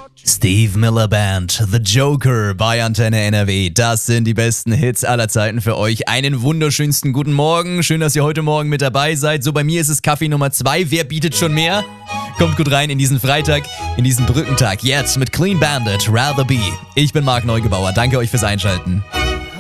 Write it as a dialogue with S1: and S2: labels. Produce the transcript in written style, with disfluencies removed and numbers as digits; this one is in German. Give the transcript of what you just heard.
S1: Steve Miller Band, The Joker bei Antenne NRW. Das sind die besten Hits aller Zeiten für euch. Einen wunderschönsten guten Morgen. Schön, dass ihr heute Morgen mit dabei seid. So, bei mir ist es Kaffee Nummer 2. Wer bietet schon mehr? Kommt gut rein in diesen Freitag, in diesen Brückentag. Jetzt mit Clean Bandit, Rather Be. Ich bin Marc Neugebauer. Danke euch fürs Einschalten.